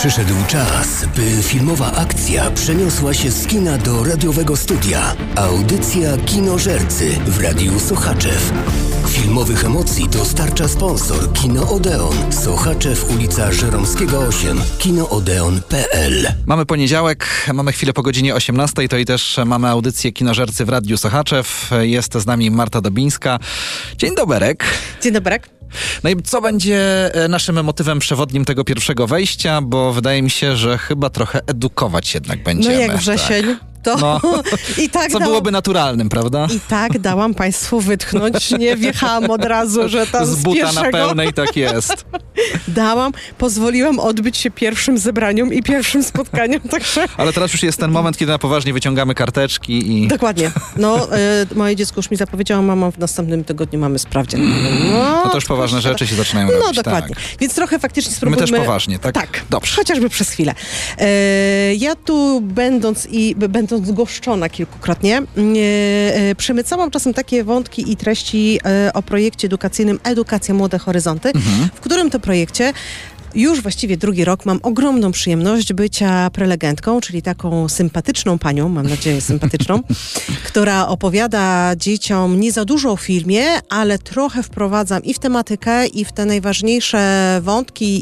Przyszedł czas, by filmowa akcja przeniosła się z kina do radiowego studia. Audycja Kinożercy w Radiu Sochaczew. Filmowych emocji dostarcza sponsor Kino Odeon. Sochaczew, ulica Żeromskiego 8. kinoodeon.pl. Mamy poniedziałek, mamy chwilę po godzinie 18, to i też mamy audycję Kinożercy w Radiu Sochaczew. Jest z nami Marta Dobińska. Dzień doberek. Dzień doberek. No i co będzie naszym motywem przewodnim tego pierwszego wejścia? Bo wydaje mi się, że chyba trochę edukować jednak będziemy. No jak wrzesień. Tak. To no, i tak co byłoby naturalnym, prawda? I tak dałam państwu wytchnąć. Nie wjechałam od razu, że tam z buta na pełnej, tak jest. Pozwoliłam odbyć się pierwszym zebraniom i pierwszym spotkaniom. Także... Ale teraz już jest ten moment, kiedy na poważnie wyciągamy karteczki i... Dokładnie. No, moje dziecko już mi zapowiedziało, mamo, w następnym tygodniu mamy sprawdzian. No to już poważne rzeczy się zaczynają robić. No, dokładnie. Tak. Więc trochę faktycznie spróbujmy... My też poważnie, tak? Tak. Dobrze. Chociażby przez chwilę. Ja tu będąc goszczona kilkukrotnie, przemycałam czasem takie wątki i treści o projekcie edukacyjnym Edukacja Młode Horyzonty, w którym to projekcie już właściwie drugi rok mam ogromną przyjemność bycia prelegentką, czyli taką sympatyczną panią, mam nadzieję sympatyczną, która opowiada dzieciom nie za dużo o filmie, ale trochę wprowadzam i w tematykę, i w te najważniejsze wątki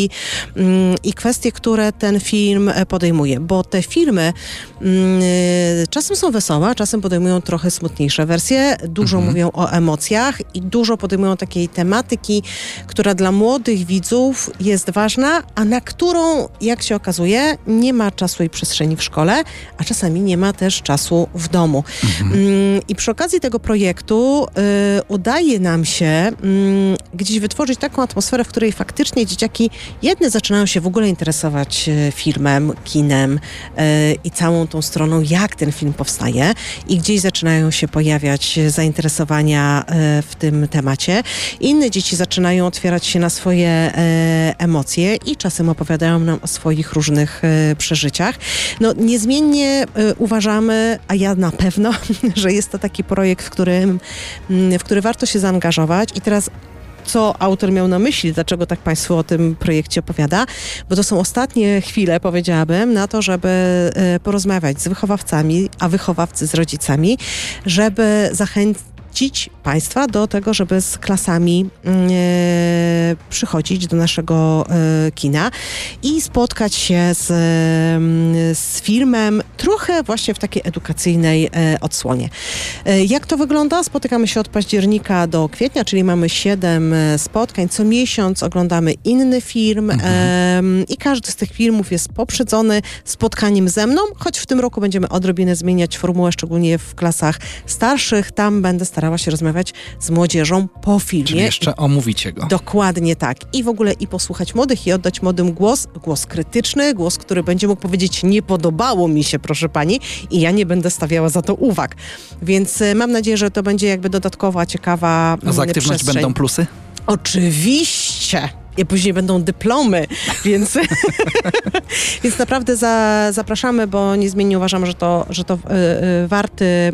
i kwestie, które ten film podejmuje. Bo te filmy czasem są wesołe, a czasem podejmują trochę smutniejsze wersje, dużo mówią o emocjach i dużo podejmują takiej tematyki, która dla młodych widzów jest ważna, a na którą, jak się okazuje, nie ma czasu i przestrzeni w szkole, a czasami nie ma też czasu w domu. I przy okazji tego projektu udaje nam się gdzieś wytworzyć taką atmosferę, w której faktycznie dzieciaki jedne zaczynają się w ogóle interesować filmem, kinem i całą tą stroną, jak ten film powstaje i gdzieś zaczynają się pojawiać zainteresowania w tym temacie. Inne dzieci zaczynają otwierać się na swoje emocje i czasem opowiadają nam o swoich różnych przeżyciach. No niezmiennie uważamy, a ja na pewno, że jest to taki projekt, w który warto się zaangażować. I teraz co autor miał na myśli, dlaczego tak państwu o tym projekcie opowiada, bo to są ostatnie chwile, powiedziałabym, na to, żeby porozmawiać z wychowawcami, a wychowawcy z rodzicami, żeby zachęcić państwa do tego, żeby z klasami przychodzić do naszego kina i spotkać się z filmem trochę właśnie w takiej edukacyjnej odsłonie. Jak to wygląda? Spotykamy się od października do kwietnia, czyli mamy 7 spotkań. Co miesiąc oglądamy inny film i każdy z tych filmów jest poprzedzony spotkaniem ze mną, choć w tym roku będziemy odrobinę zmieniać formułę, szczególnie w klasach starszych. Tam będę starała się rozmawiać z młodzieżą po filmie. Czyli jeszcze omówicie go. Dokładnie tak. I w ogóle i posłuchać młodych i oddać młodym głos krytyczny, głos, który będzie mógł powiedzieć, nie podobało mi się, proszę pani, i ja nie będę stawiała za to uwag. Więc mam nadzieję, że to będzie jakby dodatkowa, ciekawa A za aktywność przestrzeń. Będą plusy? Oczywiście. I później będą dyplomy, więc, więc naprawdę zapraszamy, bo niezmiennie uważam, że to warty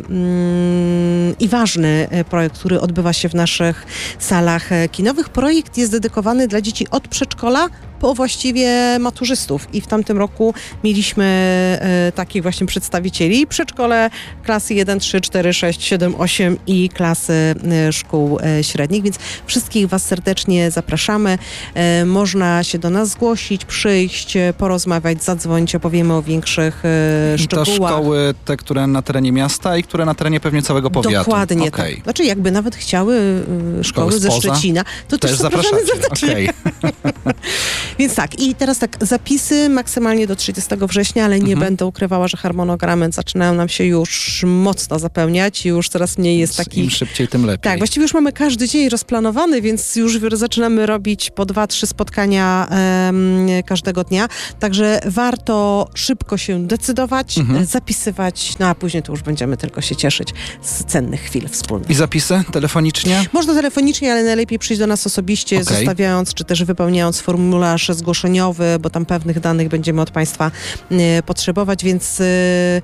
i ważny projekt, który odbywa się w naszych salach kinowych. Projekt jest dedykowany dla dzieci od przedszkola po właściwie maturzystów i w tamtym roku mieliśmy takich właśnie przedstawicieli. Przedszkole, klasy 1, 3, 4, 6, 7, 8 i klasy szkół średnich, więc wszystkich was serdecznie zapraszamy. Można się do nas zgłosić, przyjść, porozmawiać, zadzwonić, opowiemy o większych szczegółach. I to szkoły, te, które na terenie miasta i które na terenie pewnie całego powiatu. Dokładnie tak. Znaczy jakby nawet chciały szkoły ze Szczecina, to też zapraszamy serdecznie. Okay. Więc tak, i teraz tak, zapisy maksymalnie do 30 września, ale nie będę ukrywała, że harmonogramy zaczynają nam się już mocno zapełniać i już coraz mniej jest taki... Im szybciej, tym lepiej. Tak, właściwie już mamy każdy dzień rozplanowany, więc już zaczynamy robić po 2-3 spotkania każdego dnia, także warto szybko się decydować, zapisywać, no a później to już będziemy tylko się cieszyć z cennych chwil wspólnych. I zapisy telefonicznie? Można telefonicznie, ale najlepiej przyjść do nas osobiście, zostawiając, czy też wypełniając formularz zgłoszeniowy, bo tam pewnych danych będziemy od państwa potrzebować, więc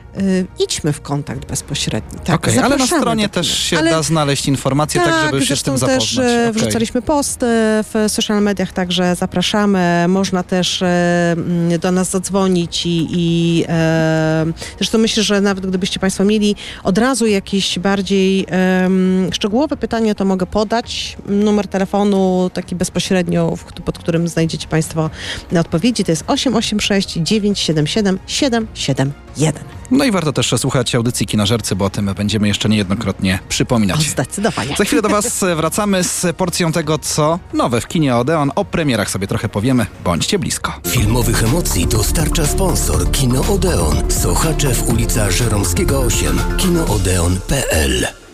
idźmy w kontakt bezpośredni. Tak, Okej, ale na zapraszamy stronie do też kina. się Ale da znaleźć informacje, tak żeby się z tym zresztą zapoznać. też Okej. wrzucaliśmy posty w social mediach, także zapraszamy. Można też do nas zadzwonić i zresztą myślę, że nawet gdybyście Państwo mieli od razu jakieś bardziej szczegółowe pytanie, to mogę podać numer telefonu taki bezpośrednio, pod którym znajdziecie Państwo odpowiedzi. To jest 886 977 771. No i warto też słuchać audycji Kinożercy, bo o tym będziemy jeszcze niejednokrotnie przypominać. Zdecydowanie. Za chwilę do Was wracamy z porcją tego, co nowe w kinie Odeon. O premierach sobie trochę powiemy. Bądźcie blisko. Filmowych emocji dostarcza sponsor Kino Odeon. Sochaczew, ulica Żeromskiego 8. kinoodeon.pl